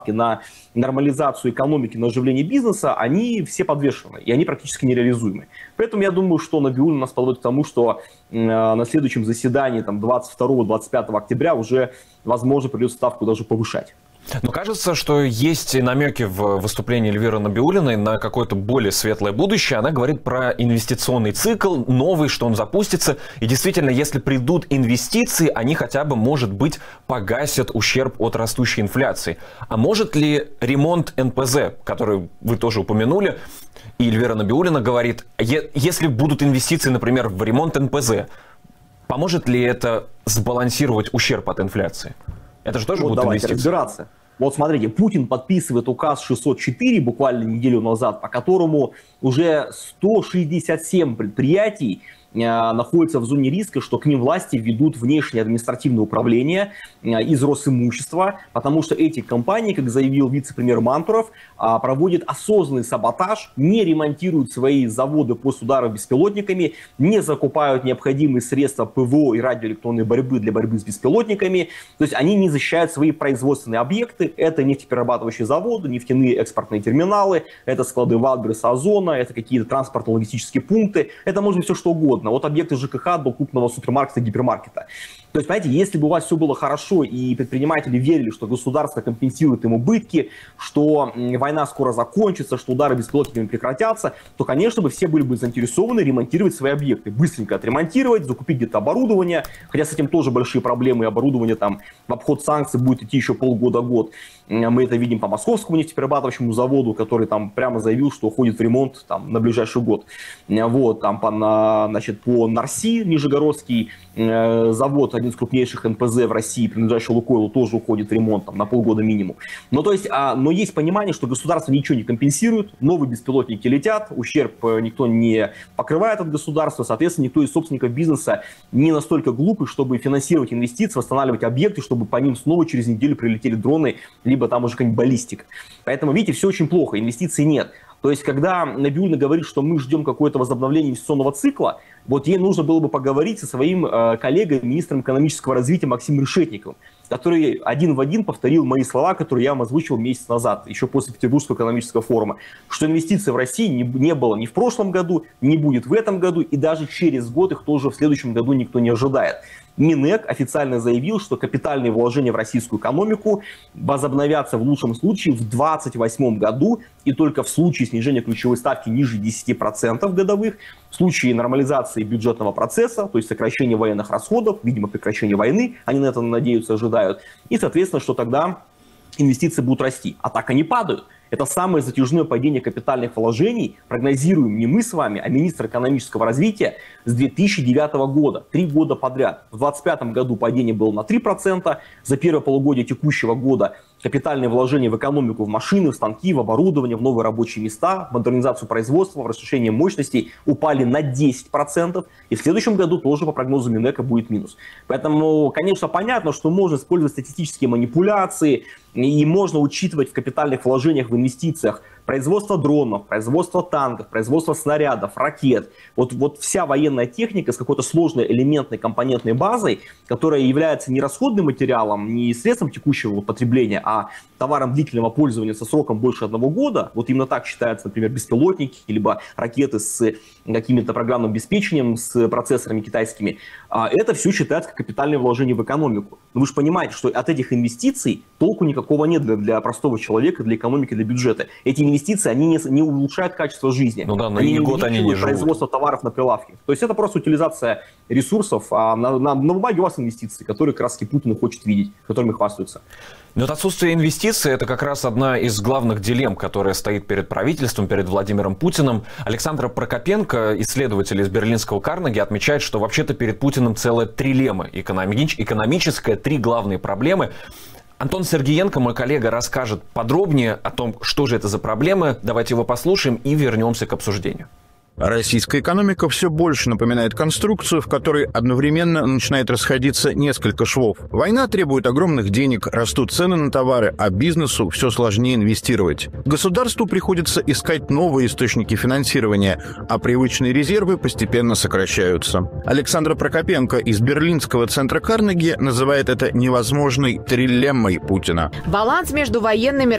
на нормализацию экономики, на оживление бизнеса, они все подвешены, и они практически нереализуемы. Поэтому я думаю, что Набиуллина нас подводит к тому, что на следующем заседании 22-25 октября уже, возможно, придется ставку даже повышать. Но кажется, что есть намеки в выступлении Эльвиры Набиуллиной на какое-то более светлое будущее. Она говорит про инвестиционный цикл, новый, что он запустится. И действительно, если придут инвестиции, они хотя бы, может быть, погасят ущерб от растущей инфляции. А может ли ремонт НПЗ, который вы тоже упомянули, и Эльвира Набиуллина говорит, если будут инвестиции, например, в ремонт НПЗ, поможет ли это сбалансировать ущерб от инфляции? Это же тоже будут инвестиции. Разбираться. Вот смотрите, Путин подписывает указ 604 буквально неделю назад, по которому уже 167 предприятий находятся в зоне риска, что к ним власти введут внешнее административное управление из Росимущества, потому что эти компании, как заявил вице-премьер Мантуров, проводят осознанный саботаж, не ремонтируют свои заводы после ударов беспилотниками, не закупают необходимые средства ПВО и радиоэлектронной борьбы для борьбы с беспилотниками, то есть они не защищают свои производственные объекты, это нефтеперерабатывающие заводы, нефтяные экспортные терминалы, это склады Вальбереса, Озона, это какие-то транспортно-логистические пункты, это может быть все что угодно. Вот объекты ЖКХ до крупного супермаркета, гипермаркета. То есть, понимаете, если бы у вас все было хорошо, и предприниматели верили, что государство компенсирует им убытки, что война скоро закончится, что удары беспилотниками прекратятся, то, конечно, бы все были бы заинтересованы ремонтировать свои объекты. Быстренько отремонтировать, закупить где-то оборудование, хотя с этим тоже большие проблемы, и оборудование в обход санкций будет идти еще полгода-год. Мы это видим по московскому нефтеперерабатывающему заводу, который прямо заявил, что уходит в ремонт на ближайший год. Вот, по Нарси, Нижегородский завод, один из крупнейших НПЗ в России, принадлежащий Лукойлу, тоже уходит в ремонт на полгода минимум. Но есть понимание, что государство ничего не компенсирует, новые беспилотники летят, ущерб никто не покрывает от государства, соответственно, никто из собственников бизнеса не настолько глупый, чтобы финансировать инвестиции, восстанавливать объекты, чтобы по ним снова через неделю прилетели дроны, либо там уже какая-нибудь баллистика. Поэтому, видите, все очень плохо, инвестиций нет. То есть, когда Набиуллина говорит, что мы ждем какое-то возобновление инвестиционного цикла, вот ей нужно было бы поговорить со своим коллегой, министром экономического развития Максимом Решетниковым, который один в один повторил мои слова, которые я вам озвучивал месяц назад, еще после Петербургского экономического форума, что инвестиций в России не было ни в прошлом году, не будет в этом году, и даже через год их тоже в следующем году никто не ожидает. Минэк официально заявил, что капитальные вложения в российскую экономику возобновятся в лучшем случае в 2028 году, и только в случае снижения ключевой ставки ниже 10% годовых, в случае нормализации бюджетного процесса, то есть сокращения военных расходов, видимо, прекращения войны, они на это надеются, ожидают, и, соответственно, что тогда инвестиции будут расти. А так они падают. Это самое затяжное падение капитальных вложений, прогнозируем не мы с вами, а министр экономического развития с 2009 года, 3 года подряд. В 2025 году падение было на 3%, за первое полугодие текущего года капитальные вложения в экономику, в машины, в станки, в оборудование, в новые рабочие места, в модернизацию производства, в расширение мощностей упали на 10%, и в следующем году тоже по прогнозу Минэка будет минус. Поэтому, конечно, понятно, что можно использовать статистические манипуляции, и можно учитывать в капитальных вложениях, в инвестициях производство дронов, производство танков, производство снарядов, ракет. Вот вся военная техника с какой-то сложной элементной компонентной базой, которая является не расходным материалом, не средством текущего потребления, а товаром длительного пользования со сроком больше 1 года. Вот именно так считаются, например, беспилотники, либо ракеты с каким-то программным обеспечением, с процессорами китайскими. Это все считается как капитальное вложение в экономику. Но вы же понимаете, что от этих инвестиций толку никакого нет для простого человека, для экономики, для бюджета. Эти инвестиции, они не улучшают качество жизни. Ну да, на год они не живут. Производство товаров на прилавке. То есть это просто утилизация ресурсов, а на бумаге у вас инвестиции, которые как раз Путин хочет видеть, которыми хвастаются. Но вот отсутствие инвестиций – это как раз одна из главных дилемм, которая стоит перед правительством, перед Владимиром Путиным. Александра Прокопенко, исследователь из берлинского Карнеги, отмечает, что вообще-то перед Путиным целая трилемма экономическая, 3 главные проблемы. Антон Сергеенко, мой коллега, расскажет подробнее о том, что же это за проблемы. Давайте его послушаем и вернемся к обсуждению. Российская экономика все больше напоминает конструкцию, в которой одновременно начинает расходиться несколько швов. Война требует огромных денег, растут цены на товары, а бизнесу все сложнее инвестировать. Государству приходится искать новые источники финансирования, а привычные резервы постепенно сокращаются. Александра Прокопенко из берлинского центра Карнеги называет это невозможной трилеммой Путина. Баланс между военными